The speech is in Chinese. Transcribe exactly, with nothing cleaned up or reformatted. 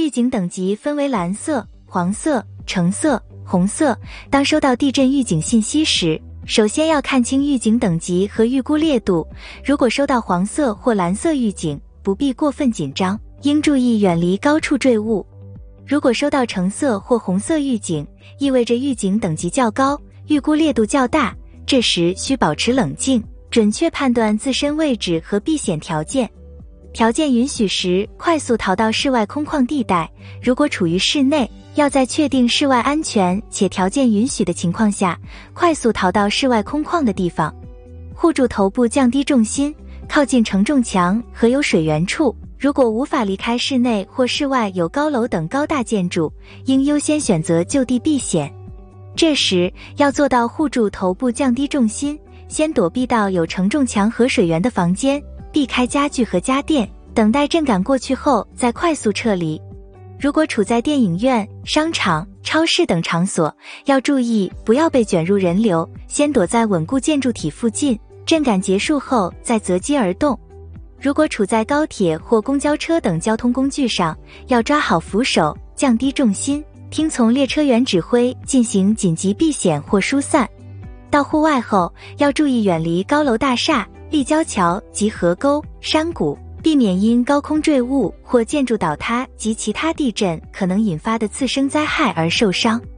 预警等级分为蓝色、黄色、橙色、红色。当收到地震预警信息时，首先要看清预警等级和预估烈度。如果收到黄色或蓝色预警，不必过分紧张，应注意远离高处坠物。如果收到橙色或红色预警，意味着预警等级较高，预估烈度较大，这时需保持冷静，准确判断自身位置和避险条件。条件允许时，快速逃到室外空旷地带；如果处于室内，要在确定室外安全且条件允许的情况下，快速逃到室外空旷的地方。护住头部，降低重心，靠近承重墙和有水源处。如果无法离开室内或室外有高楼等高大建筑，应优先选择就地避险。这时要做到护住头部，降低重心，先躲避到有承重墙和水源的房间，避开家具和家电，等待震感过去后再快速撤离。如果处在电影院、商场、超市等场所，要注意不要被卷入人流，先躲在稳固建筑体附近，震感结束后再择机而动。如果处在高铁或公交车等交通工具上，要抓好扶手，降低重心，听从列车员指挥进行紧急避险或疏散。到户外后，要注意远离高楼大厦、立交桥及河沟、山谷，避免因高空坠物或建筑倒塌及其他地震可能引发的次生灾害而受伤。